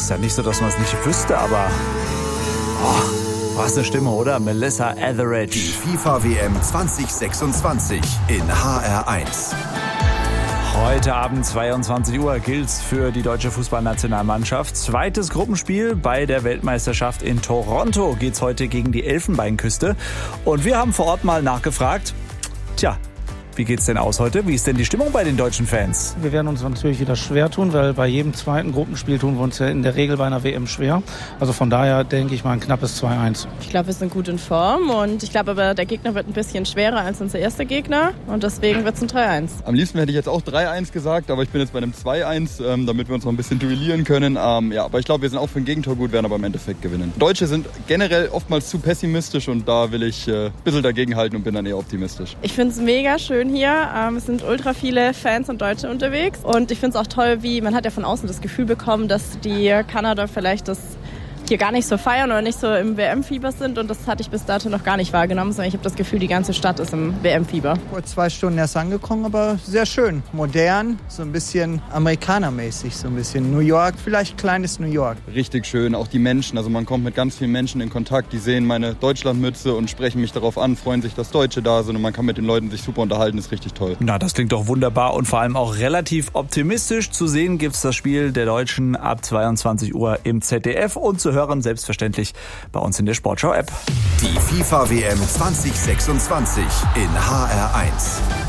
Ist ja nicht so, dass man es nicht wüsste, aber was eine Stimme, oder? Melissa Etheridge. Die FIFA-WM 2026 in HR1. Heute Abend 22 Uhr gilt's für die deutsche Fußballnationalmannschaft. Zweites Gruppenspiel bei der Weltmeisterschaft in Toronto geht's heute gegen die Elfenbeinküste. Und wir haben vor Ort mal nachgefragt, wie geht's denn aus heute? Wie ist denn die Stimmung bei den deutschen Fans? Wir werden uns natürlich wieder schwer tun, weil bei jedem zweiten Gruppenspiel tun wir uns ja in der Regel bei einer WM schwer. Also von daher denke ich mal ein knappes 2-1. Ich glaube, wir sind gut in Form und ich glaube aber, der Gegner wird ein bisschen schwerer als unser erster Gegner und deswegen wird es ein 3-1. Am liebsten hätte ich jetzt auch 3-1 gesagt, aber ich bin jetzt bei einem 2-1, damit wir uns noch ein bisschen duellieren können. Aber ich glaube, wir sind auch für ein Gegentor gut, werden aber im Endeffekt gewinnen. Deutsche sind generell oftmals zu pessimistisch und da will ich ein bisschen dagegenhalten und bin dann eher optimistisch. Ich finde es mega schön hier. Es sind ultra viele Fans und Deutsche unterwegs und ich finde es auch toll, wie man hat ja von außen das Gefühl bekommen, dass die Kanada vielleicht das hier gar nicht so feiern oder nicht so im WM-Fieber sind und das hatte ich bis dato noch gar nicht wahrgenommen, sondern ich habe das Gefühl, die ganze Stadt ist im WM-Fieber. Vor 2 Stunden erst angekommen, aber sehr schön. Modern, so ein bisschen amerikanermäßig, so ein bisschen New York, vielleicht kleines New York. Richtig schön, auch die Menschen, also man kommt mit ganz vielen Menschen in Kontakt, die sehen meine Deutschlandmütze und sprechen mich darauf an, freuen sich, dass Deutsche da sind und man kann mit den Leuten sich super unterhalten, ist richtig toll. Na, das klingt doch wunderbar und vor allem auch relativ optimistisch. Zu sehen gibt's das Spiel der Deutschen ab 22 Uhr im ZDF und zu hören selbstverständlich bei uns in der Sportschau-App. Die FIFA-WM 2026 in HR1.